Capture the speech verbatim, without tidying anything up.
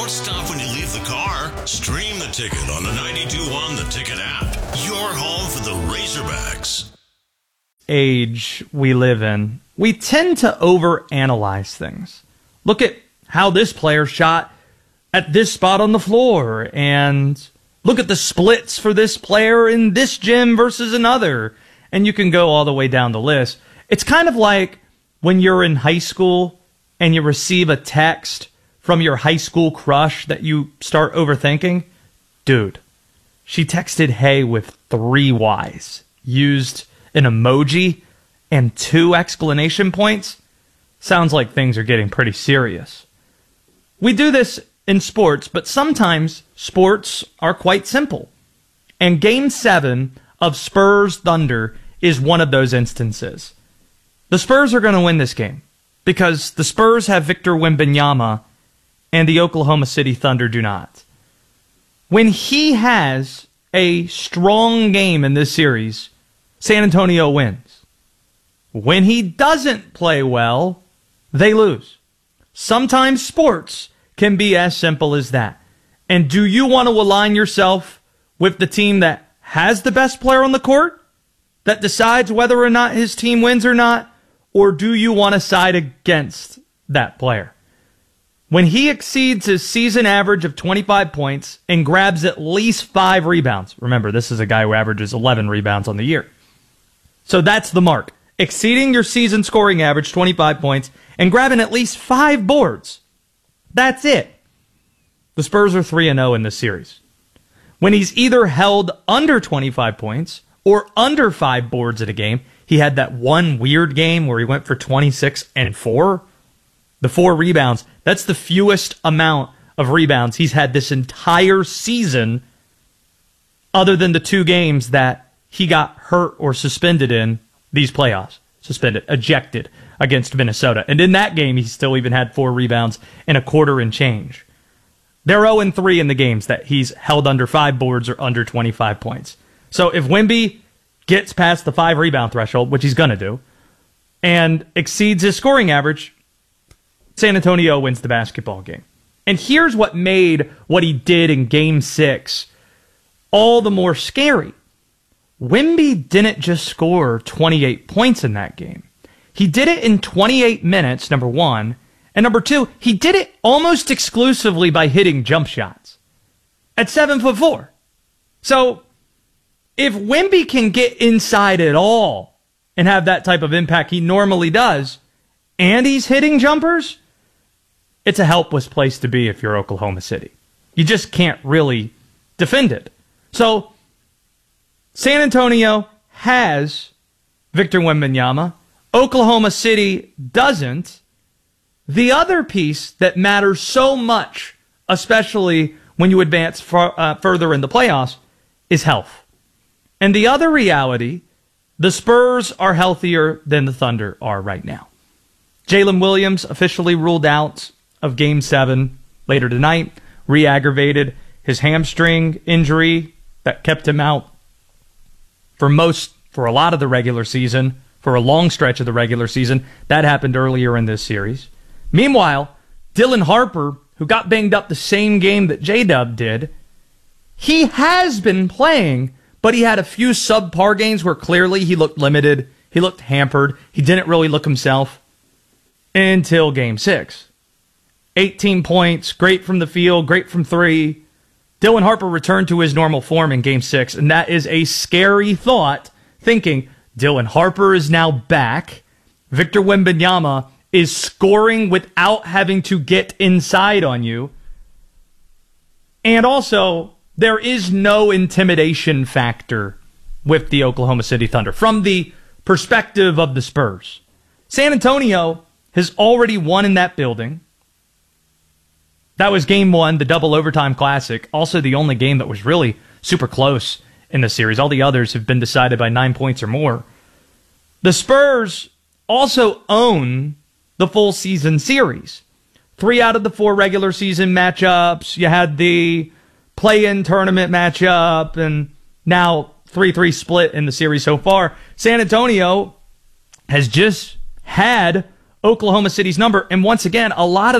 Don't stop when you leave the car. Stream the ticket on the ninety-two point one The Ticket app. Your home for the Razorbacks. Age we live in, we tend to overanalyze things. Look at how this player shot at this spot on the floor, and look at the splits for this player in this gym versus another. And you can go all the way down the list. It's kind of like when you're in high school and you receive a text from your high school crush that you start overthinking. Dude, she texted hey with three Y's, used an emoji and two exclamation points. Sounds like things are getting pretty serious. We do this in sports, but sometimes sports are quite simple. And Game seven of Spurs Thunder is one of those instances. The Spurs are going to win this game because the Spurs have Victor Wembanyama and the Oklahoma City Thunder do not. When he has a strong game in this series, San Antonio wins. When he doesn't play well, they lose. Sometimes sports can be as simple as that. And do you want to align yourself with the team that has the best player on the court, that decides whether or not his team wins or not? Or do you want to side against that player? When he exceeds his season average of twenty-five points and grabs at least five rebounds. Remember, this is a guy who averages eleven rebounds on the year. So that's the mark. Exceeding your season scoring average, twenty-five points, and grabbing at least five boards. That's it. The Spurs are three and oh in this series. When he's either held under twenty-five points or under five boards in a game, he had that one weird game where he went for twenty-six and four. The four rebounds, that's the fewest amount of rebounds he's had this entire season, other than the two games that he got hurt or suspended in these playoffs. Suspended, ejected against Minnesota. And in that game, he still even had four rebounds and a quarter and change. They're oh and three in the games that he's held under five boards or under twenty-five points. So if Wemby gets past the five rebound threshold, which he's going to do, and exceeds his scoring average, San Antonio wins the basketball game. And here's what made what he did in Game six all the more scary. Wemby didn't just score twenty-eight points in that game. He did it in twenty-eight minutes, number one. And number two, he did it almost exclusively by hitting jump shots at seven foot four. So if Wemby can get inside at all and have that type of impact he normally does, and he's hitting jumpers, it's a helpless place to be if you're Oklahoma City. You just can't really defend it. So San Antonio has Victor Wembanyama. Oklahoma City doesn't. The other piece that matters so much, especially when you advance far, uh, further in the playoffs, is health. And the other reality, the Spurs are healthier than the Thunder are right now. Jalen Williams officially ruled out of Game seven later tonight, re-aggravated his hamstring injury that kept him out for most, for a lot of the regular season, for a long stretch of the regular season. That happened earlier in this series. Meanwhile, Dylan Harper, who got banged up the same game that J-Dub did, he has been playing, but he had a few subpar games where clearly he looked limited, he looked hampered, he didn't really look himself until Game six. eighteen points, great from the field, great from three. Dylan Harper returned to his normal form in Game six, and that is a scary thought, thinking Dylan Harper is now back. Victor Wembanyama is scoring without having to get inside on you. And also, there is no intimidation factor with the Oklahoma City Thunder from the perspective of the Spurs. San Antonio has already won in that building. That was game one, the double overtime classic. Also the only game that was really super close in the series. All the others have been decided by nine points or more. The Spurs also own the full season series. Three out of the four regular season matchups. You had the play-in tournament matchup, and now three three split in the series so far. San Antonio has just had Oklahoma City's number, and once again, a lot of